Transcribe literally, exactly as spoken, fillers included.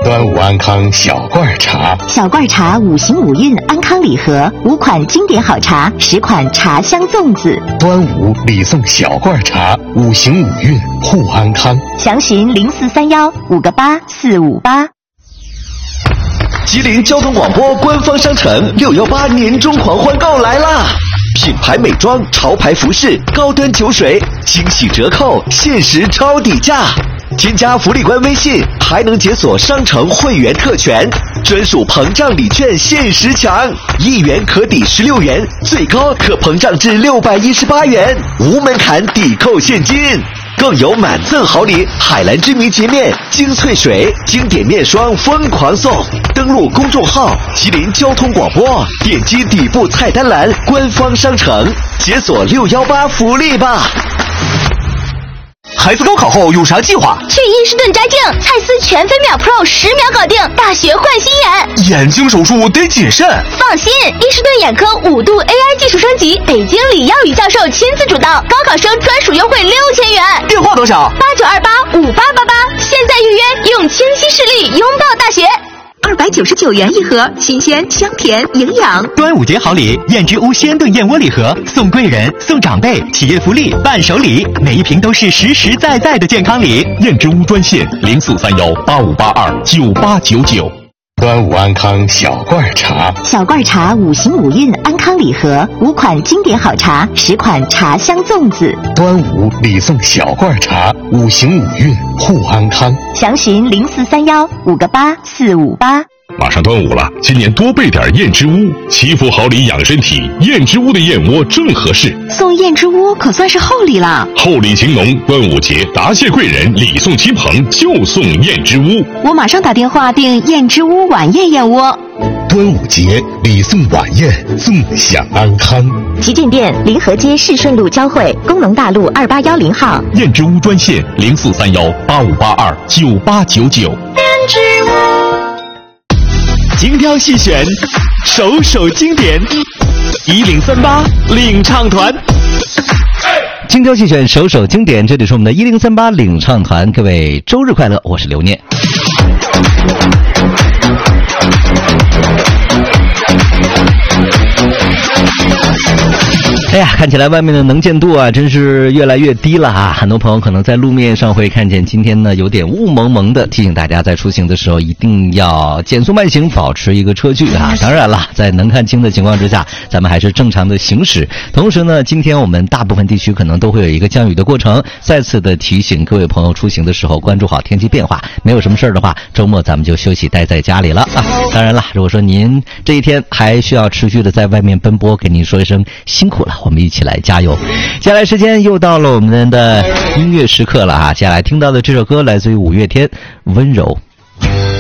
端午安康小罐茶， 小罐茶五行五运安康礼盒，五款经典好茶，十款茶香粽子。 端午礼送小罐茶，五行五运护安康。 详询零四三幺五个八四五八。 吉林交通广播官方商城六幺八年终狂欢购来啦！品牌美妆、潮牌服饰、高端酒水，惊喜折扣，限时超底价。添加福利官微信，还能解锁商城会员特权，专属膨胀礼券限时抢，一元可抵十六元，最高可膨胀至六百一十八元，无门槛抵扣现金。更有满赠好礼，海蓝之谜洁面、精粹水、经典面霜疯狂送。登录公众号吉林交通广播，点击底部菜单栏官方商城，解锁六幺八福利吧。 孩子高考后有啥计划？ 去伊士顿摘镜，蔡司全飞秒 Pro 十秒搞定，大学换新眼。 眼睛手术得谨慎。 放心，伊士顿眼科五度 A I 技术升级，北京李耀宇教授亲自主导，高考生专属优惠六千元。 电话多少？ 八九二八五八八八，现在预约，用清晰视力拥抱大学。 二百九十九元一盒，新鲜、香甜、营养。 端午节好礼，燕之屋鲜炖燕窝礼盒，送贵人、送长辈，企业福利、伴手礼，每一瓶都是实实在在的健康礼。 燕之屋专线零四三幺八五八二九八九九。 端午安康小罐茶， 小罐茶五行五运安康礼盒，五款经典好茶，十款茶香粽子。 端午礼送小罐茶，五行五运护安康。 详询零四三幺五个八四五八。 马上端午了，今年多备点燕之屋，祈福好礼养身体，燕之屋的燕窝正合适。 送燕之屋可算是厚礼了。 厚礼情浓，端午节答谢贵人，礼送亲朋，就送燕之屋。 我马上打电话订燕之屋晚宴燕窝。 端午节礼送晚宴，纵享安康。 旗舰店临河街市顺路交汇，工农大路二八幺零号。 燕之屋专线零四三幺八五八二九八九九。 燕之屋。 精挑细选，首首经典，一零三八领唱团。 精挑细选，首首经典，这里是我们的一零三八领唱团。各位周日快乐，我是刘念。哎呀，看起来外面的能见度啊，真是越来越低了啊！很多朋友可能在路面上会看见，今天呢有点雾蒙蒙的，提醒大家在出行的时候一定要减速慢行，保持一个车距啊！当然了，在能看清的情况之下，咱们还是正常的行驶。同时呢，今天我们大部分地区可能都会有一个降雨的过程，再次的提醒各位朋友出行的时候关注好天气变化。没有什么事儿的话，周末咱们就休息待在家里了啊！当然了，如果说您这一天还需要持续的在外面奔波，给您说一声辛苦了。我们一起来加油。接下来时间又到了我们的音乐时刻了啊！接下来听到的这首歌来自于五月天，温柔。